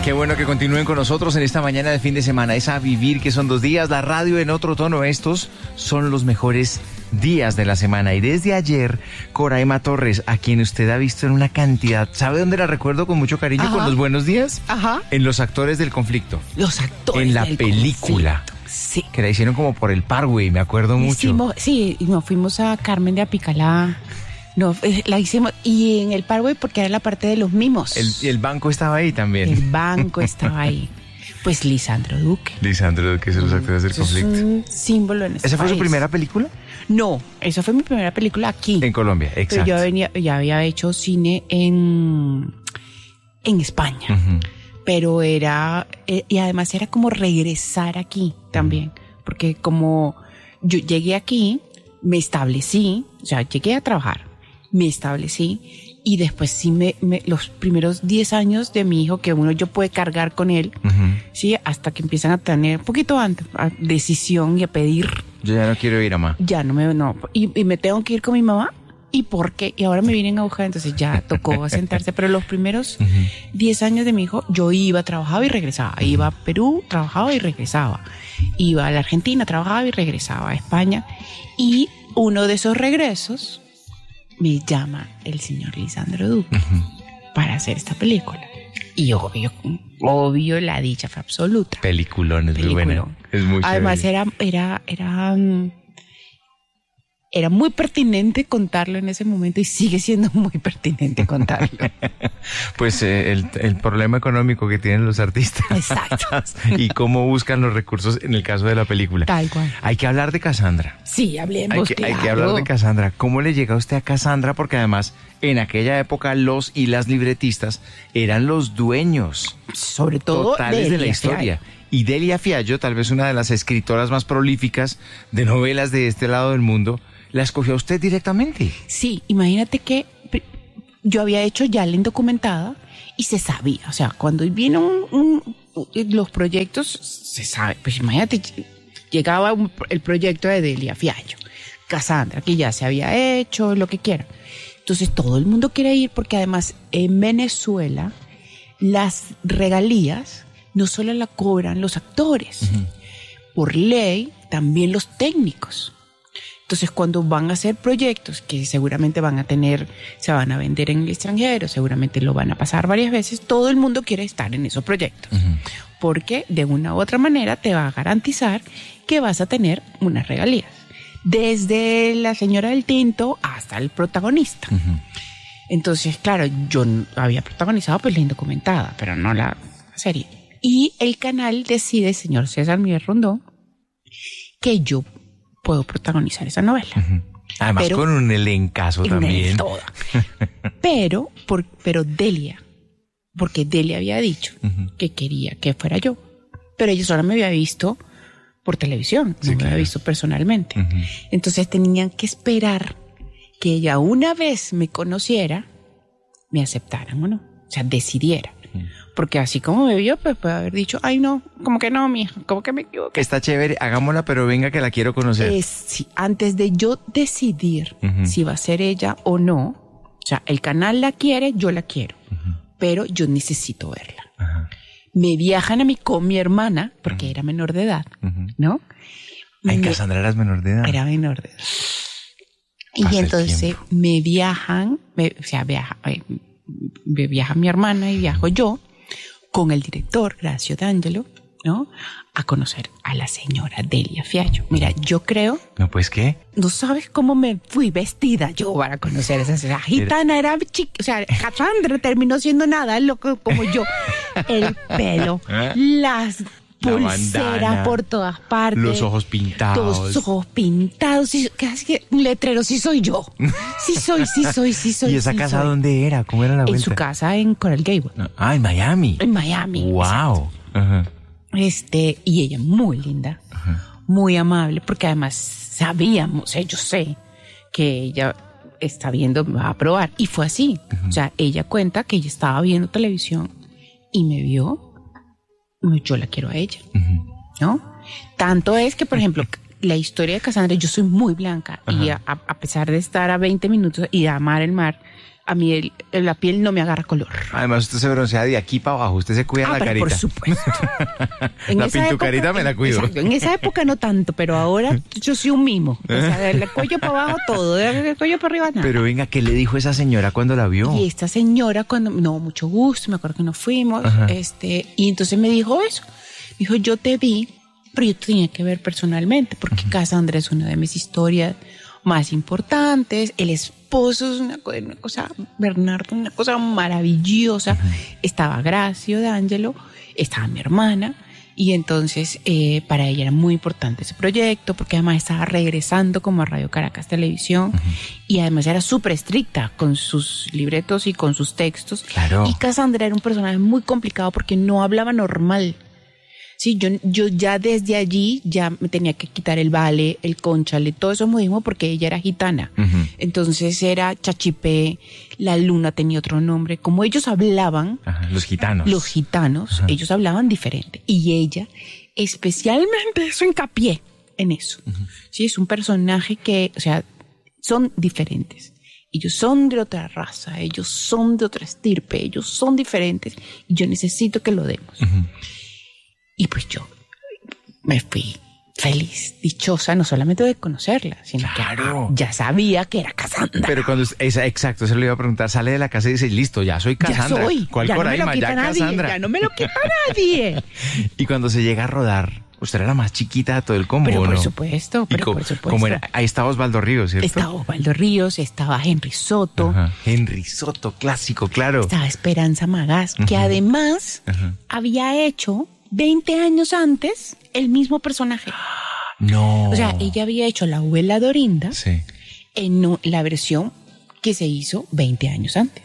Qué bueno que continúen con nosotros en esta mañana de fin de semana. Es a vivir, que son 2 días. La radio en otro tono. Estos son los mejores días de la semana. Y desde ayer, Coraima Torres, a quien usted ha visto en una cantidad. ¿Sabe dónde la recuerdo con mucho cariño? Con los buenos días. Ajá. En Los Actores del Conflicto. Los actores en la del película. conflicto. Sí. Que la hicieron como por el Parkway, me acuerdo mucho. Sí, nos fuimos a Carmen de Apicalá. No, la hicimos, y en el Parkway porque era la parte de los mimos. El banco estaba ahí también. El banco estaba ahí. Pues Lisandro Duque. Lisandro Duque es Los Actores del Conflicto. Es un símbolo en este ¿Esa fue su país. primera película? No, esa fue mi primera película aquí. En Colombia, exacto. Pero yo ya había hecho cine en España. Uh-huh. Pero era, y además era como regresar aquí también. Porque como yo llegué aquí, me establecí, o sea, llegué a trabajar, me establecí y después sí los primeros 10 años de mi hijo que yo puede cargar con él, Uh-huh. sí, hasta que empiezan a tener un poquito antes, a decisión y a pedir. Yo ya no quiero ir a más. Ya no y me tengo que ir con mi mamá. ¿Y por qué? Y ahora me vienen a buscar, entonces ya tocó sentarse. Pero los primeros 10 años de mi hijo, yo iba, trabajaba y regresaba. Iba a Perú, trabajaba y regresaba. Iba a la Argentina, trabajaba y regresaba a España. Y uno de esos regresos me llama el señor Lisandro Duque para hacer esta película. Y obvio, la dicha fue absoluta. Peliculón, es muy bueno. Es muy Además, chévere. era muy pertinente contarlo en ese momento y sigue siendo muy pertinente contarlo. Pues el problema económico que tienen los artistas. Exacto. Y cómo buscan los recursos en el caso de la película. Tal cual. Hay que hablar de Cassandra. Sí, hablemos. Hay que hablar de Cassandra. ¿Cómo le llega a usted a Cassandra? Porque además, en aquella época, los y las libretistas eran los dueños. Sobre todo totales de la historia. Y Delia Fiallo, tal vez una de las escritoras más prolíficas de novelas de este lado del mundo, ¿la escogió a usted directamente? Sí, imagínate que yo había hecho ya la indocumentada y se sabía, o sea, cuando vienen los proyectos, se sabe. Pues imagínate, llegaba el proyecto de Delia Fiallo, Cassandra, que ya se había hecho, lo que quiera. Entonces todo el mundo quiere ir porque además en Venezuela las regalías no solo la cobran los actores, por ley también los técnicos. Entonces, cuando van a hacer proyectos que seguramente se van a vender en el extranjero, seguramente lo van a pasar varias veces, todo el mundo quiere estar en esos proyectos. Porque de una u otra manera te va a garantizar que vas a tener unas regalías. Desde la señora del tinto hasta el protagonista. Entonces, claro, yo había protagonizado pues la indocumentada, pero no la serie. Y el canal decide, señor César Miguel Rondón, que yo puedo protagonizar esa novela. Además, con un elencazo también. Pero Delia, porque Delia había dicho que quería que fuera yo, pero ella solo me había visto por televisión, no me había visto personalmente. Entonces tenían que esperar que ella una vez me conociera, me aceptaran o no, o sea, decidiera. Porque así como me vio, pues puede haber dicho, ay no, como que no, mija, como que me equivoqué. Está chévere, hagámosla, pero venga que la quiero conocer. Sí, antes de yo decidir si va a ser ella o no, o sea, el canal la quiere, yo la quiero, pero yo necesito verla. Me viajan con mi hermana, porque era menor de edad, ¿no? En Cassandra eras menor de edad. Era menor de edad. Y entonces me viajan, viaja mi hermana y viajo yo con el director, Gracio D'Angelo, ¿no? A conocer a la señora Delia Fiallo. Mira, yo creo... ¿No, pues qué? No sabes cómo me fui vestida yo para conocer a esa señora. Gitana era chica, o sea, Cassandra terminó siendo nada loco como yo. El pelo, las pulseras por todas partes. Los ojos pintados. Los ojos pintados. Sí, casi que un letrero, sí soy yo. Sí soy. ¿Y esa casa dónde era? ¿Cómo era la vuelta? En su casa en Coral Gables. En Miami. En Miami. Wow. Y ella muy linda, muy amable, porque además sabíamos, yo sé que ella está viendo, me va a probar. Y fue así. O sea, ella cuenta que ella estaba viendo televisión y me vio. Yo la quiero a ella, ¿no? Tanto es que, por ejemplo, la historia de Cassandra, yo soy muy blanca y a pesar de estar a 20 minutos y de amar el mar, a mí la piel no me agarra color. Además, usted se broncea de aquí para abajo, usted se cuida la pero carita. por supuesto. La pintucarita me la cuido. Exacto, en esa época no tanto, pero ahora yo soy un mimo. O sea, del cuello para abajo todo, del cuello para arriba nada. Pero venga, ¿qué le dijo esa señora cuando la vio? Y esta señora, no, mucho gusto, me acuerdo que nos fuimos, y entonces me dijo eso. Me dijo, yo te vi, pero yo te tenía que ver personalmente, porque Cassandra es una de mis historias más importantes. El esposo es una cosa, Bernardo, una cosa maravillosa. Estaba Gracio D'Angelo, estaba mi hermana, y entonces para ella era muy importante ese proyecto, porque además estaba regresando como a Radio Caracas Televisión, y además era súper estricta con sus libretos y con sus textos. Claro. Y Cassandra era un personaje muy complicado porque no hablaba normal. Sí, yo ya desde allí ya me tenía que quitar el vale, el cónchale, todo eso modismo porque ella era gitana. Entonces era chachipé, la luna tenía otro nombre. Como ellos hablaban... Los gitanos. Los gitanos, ellos hablaban diferente. Y ella, especialmente eso hincapié en eso. Sí, es un personaje que, o sea, son diferentes. Ellos son de otra raza, ellos son de otra estirpe, ellos son diferentes. Y yo necesito que lo demos. Y pues yo me fui feliz, dichosa, no solamente de conocerla, sino que ya sabía que era Cassandra. Pero cuando, exacto, se lo iba a preguntar, sale de la casa y dice, listo, ya soy Cassandra. Ya soy, ¿Cuál Coraima? Ya Cassandra. Ya no me lo quita nadie. Y cuando se llega a rodar, usted era la más chiquita de todo el combo, pero ¿no? Por supuesto, por supuesto. ¿Cómo era? Ahí estaba Osvaldo Ríos, ¿cierto? Estaba Osvaldo Ríos, estaba Henry Soto. Henry Soto, clásico, claro. Estaba Esperanza Magás, que además había hecho 20 años antes el mismo personaje. No. O sea, ella había hecho la abuela Dorinda en la versión que se hizo 20 años antes.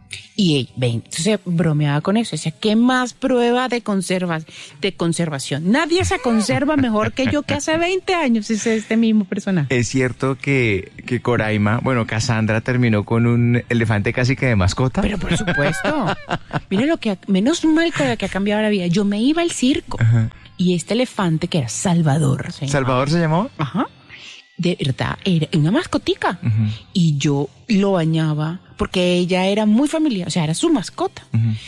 Y entonces bromeaba con eso. Decía, ¿qué más prueba de conservación? Nadie se conserva mejor que yo, que hace 20 años es este mismo personaje. Es cierto que Coraima, Cassandra terminó con un elefante casi que de mascota. Pero por supuesto. Mira menos mal que ha cambiado la vida. Yo me iba al circo. Y este elefante que era Salvador. ¿Salvador se llamó? De verdad, era una mascotica. Y yo lo bañaba porque ella era muy familiar, o sea, era su mascota.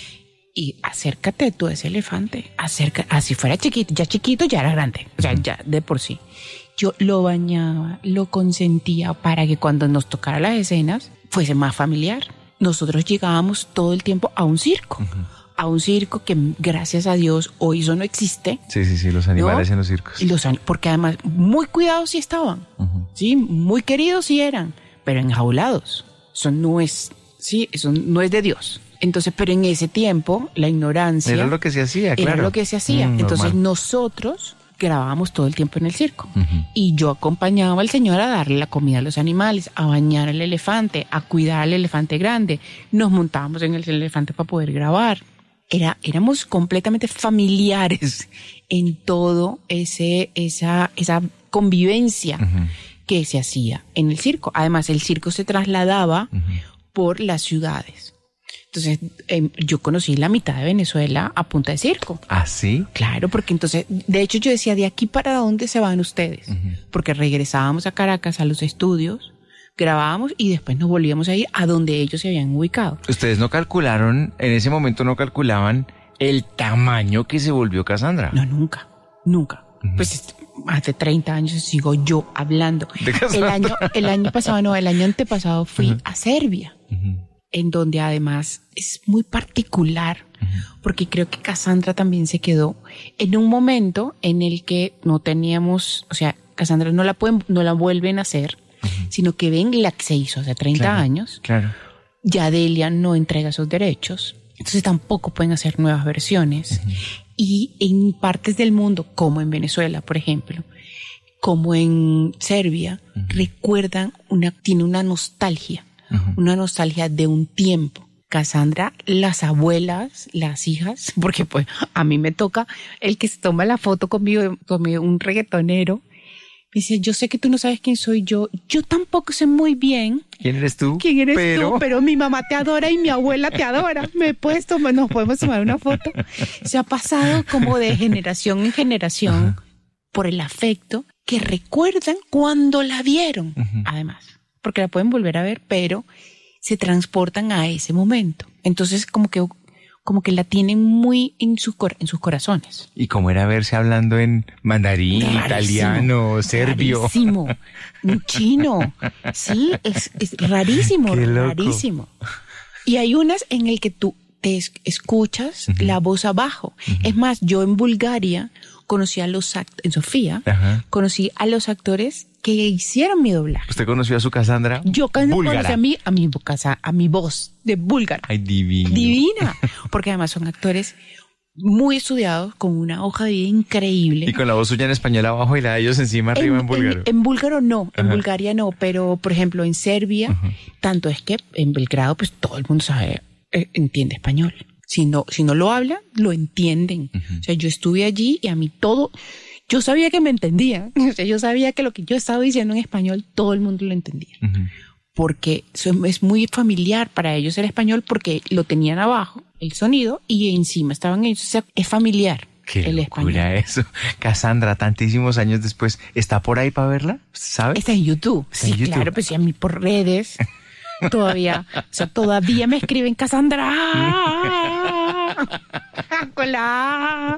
Y acércate tú a ese elefante, así fuera chiquito, ya era grande, o sea, ya de por sí. Yo lo bañaba, lo consentía para que cuando nos tocara las escenas fuese más familiar. Nosotros llegábamos todo el tiempo a un circo. A un circo que, gracias a Dios, hoy eso no existe. Sí, los animales en los circos. Porque además, muy cuidados sí estaban. Sí, muy queridos sí eran, pero enjaulados. Eso no es de Dios. Entonces, pero en ese tiempo, la ignorancia... Era lo que se hacía, claro. Era lo que se hacía. Entonces, nosotros grabábamos todo el tiempo en el circo. Y yo acompañaba al señor a darle la comida a los animales, a bañar al elefante, a cuidar al elefante grande. Nos montábamos en el elefante para poder grabar. Éramos completamente familiares en todo esa convivencia que se hacía en el circo. Además, el circo se trasladaba por las ciudades. Entonces, yo conocí la mitad de Venezuela a punta de circo. ¿Ah, sí? Claro, porque entonces, de hecho yo decía, ¿de aquí para dónde se van ustedes? Porque regresábamos a Caracas a los estudios, grabábamos y después nos volvíamos a ir a donde ellos se habían ubicado. ¿Ustedes no calcularon, en ese momento no calculaban el tamaño que se volvió Cassandra? No, nunca. Pues hace 30 años sigo yo hablando. El año antepasado fui a Serbia, en donde además es muy particular, porque creo que Cassandra también se quedó en un momento en el que no teníamos, o sea, Cassandra no la vuelven a hacer, sino que ven la que se hizo hace 30 años. Claro. Ya Delia no entrega esos derechos, entonces tampoco pueden hacer nuevas versiones. Y en partes del mundo, como en Venezuela, por ejemplo, como en Serbia, tiene una nostalgia, una nostalgia de un tiempo. Cassandra, las abuelas, las hijas, porque pues a mí me toca el que se toma la foto conmigo, un reggaetonero. Me dice, yo sé que tú no sabes quién soy yo. Yo tampoco sé muy bien. ¿Quién eres tú? Pero mi mamá te adora y mi abuela te adora. Nos podemos tomar una foto. Se ha pasado como de generación en generación por el afecto que recuerdan cuando la vieron. Además, porque la pueden volver a ver, pero se transportan a ese momento. Entonces como que la tienen muy en sus corazones. ¿Y cómo era verse hablando en mandarín, Rarísimo, italiano, serbio? Rarísimo, un chino. Sí, es rarísimo, Qué loco. rarísimo. Y hay unas en el que tú te escuchas la voz abajo. Es más, yo en Bulgaria conocí a los en Sofía, conocí a los actores que hicieron mi doblaje. ¿Usted conoció a su Cassandra? Yo conocí búlgara? a mi voz de búlgara. Ay, divino. Divina. Porque además son actores muy estudiados, con una hoja de vida increíble. Y con la voz suya en español abajo y la de ellos encima arriba en búlgaro. En búlgaro no, en Ajá. Bulgaria no, pero por ejemplo en Serbia, tanto es que en Belgrado pues todo el mundo sabe, entiende español. Si no lo hablan, lo entienden. O sea, yo estuve allí y a mí todo, yo sabía que me entendían. O sea, yo sabía que lo que yo estaba diciendo en español, todo el mundo lo entendía. Porque es muy familiar para ellos el español, porque lo tenían abajo, el sonido, y encima estaban ellos. O sea, es familiar. Qué el locura español. eso. Cassandra, tantísimos años después, ¿está por ahí para verla? ¿Sabe? Está en YouTube. Está Sí, en YouTube. claro, pues sí, a mí por redes. Todavía me escriben Cassandra. Con la A.